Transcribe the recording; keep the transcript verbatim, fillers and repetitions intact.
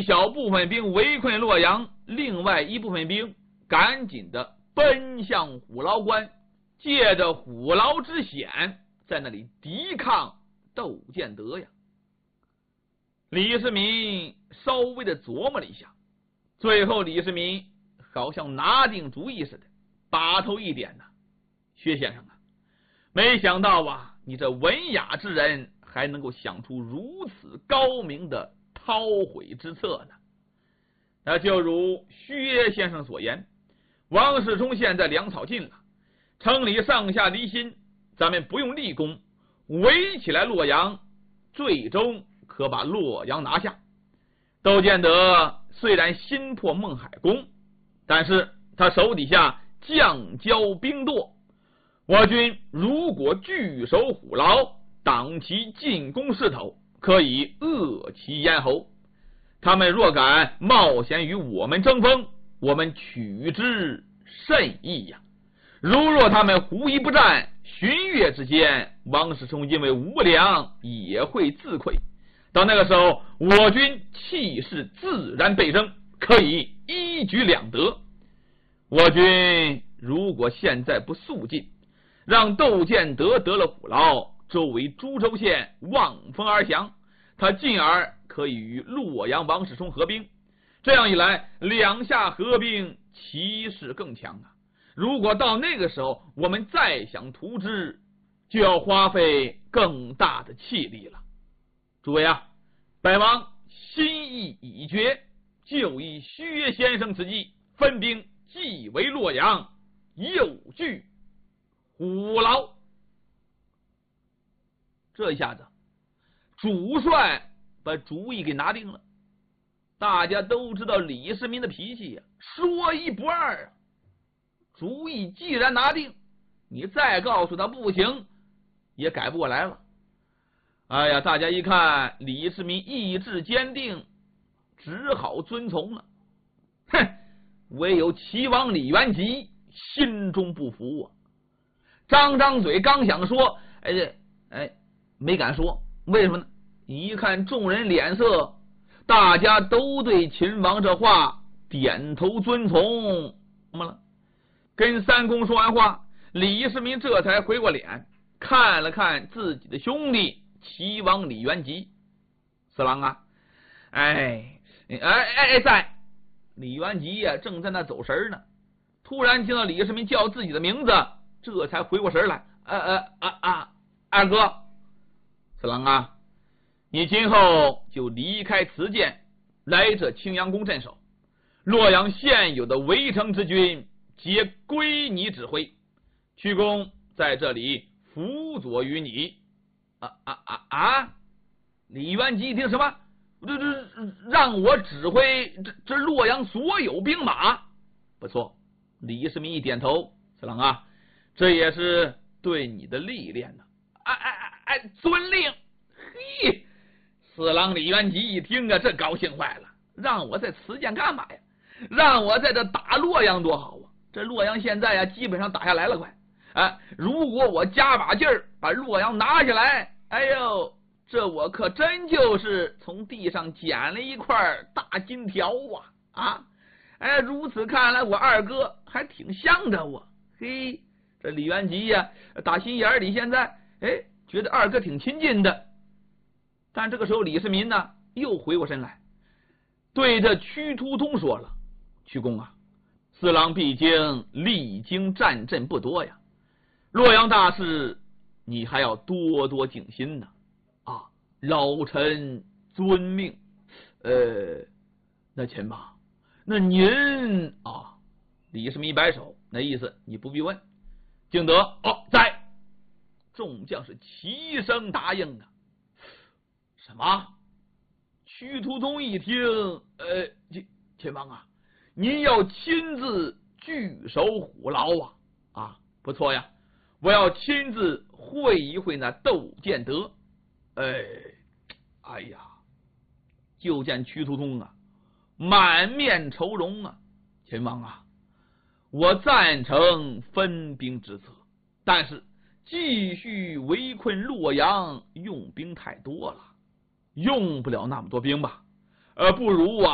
一小部分兵围困洛阳，另外一部分兵赶紧的奔向虎牢关，借着虎牢之险，在那里抵抗窦建德呀。李世民稍微的琢磨了一下，最后李世民好像拿定主意似的，把头一点呢，薛先生啊，没想到啊，你这文雅之人还能够想出如此高明的韬晦之策呢。那就如薛先生所言，王世充现在粮草尽了，城里上下离心，咱们不用立功，围起来洛阳，最终可把洛阳拿下。窦建德虽然心破孟海宫，但是他手底下将骄兵多，我军如果据守虎牢，挡其进攻势头，可以扼其咽喉。他们若敢冒险与我们争锋，我们取之甚易呀。如若他们狐疑不战，旬月之间，王世充因为无粮也会自溃。到那个时候，我军气势自然倍增，可以一举两得。我军如果现在不速进，让窦建德得了虎牢，周围株洲县望风而降，他进而可以与洛阳王世充合兵，这样一来，两下合兵，气势更强啊。如果到那个时候我们再想图之，就要花费更大的气力了。诸位啊，本王心意已决，就以薛先生此计，分兵既围洛阳，又据虎牢。这一下子，主帅把主意给拿定了。大家都知道李世民的脾气呀、啊，说一不二啊。主意既然拿定，你再告诉他不行，也改不过来了。哎呀，大家一看李世民意志坚定，只好遵从了。哼，唯有齐王李元吉心中不服啊，张张嘴刚想说，哎哎，没敢说。为什么呢？一看众人脸色，大家都对秦王这话点头遵从。怎么了？跟三公说完话，李世民这才回过脸，看了看自己的兄弟齐王李元吉。四郎啊，哎哎哎在李元吉呀、啊，正在那走神呢，突然听到李世民叫自己的名字，这才回过神来。呃呃啊啊，二哥，四郎啊，你今后就离开慈剑，来这青阳宫镇守，洛阳现有的围城之军皆归你指挥，屈公在这里辅佐于你。啊啊啊啊！李元吉一听什么？这这让我指挥这这洛阳所有兵马？不错，李世民一点头，四郎啊，这也是对你的历练呢。哎哎哎哎，遵令。嘿，四郎李元吉一听啊，这高兴坏了，让我在慈剑干嘛呀？让我在这打洛阳多好啊！这洛阳现在啊，基本上打下来了，快！哎，如果我加把劲儿把洛阳拿下来，哎呦，这我可真就是从地上捡了一块大金条啊！啊，哎，如此看来，我二哥还挺向着我。嘿，这李元吉呀、啊，打心眼里现在哎，觉得二哥挺亲近的。但这个时候，李世民呢又回过身来，对着屈突通说了：“屈公啊，四郎毕竟历经战阵不多呀，洛阳大事你还要多多静心呢。啊，老臣遵命。呃，那秦王，那您啊？”李世民一摆手，那意思你不必问。敬德哦，在。众将是齐声答应啊。什么？屈突通一听，呃，秦王啊，您要亲自据守虎牢啊！啊，不错呀，我要亲自会一会那窦建德。哎，哎呀，就见屈突通啊，满面愁容啊。秦王啊，我赞成分兵之策，但是继续围困洛阳，用兵太多了。用不了那么多兵吧，呃，不如啊。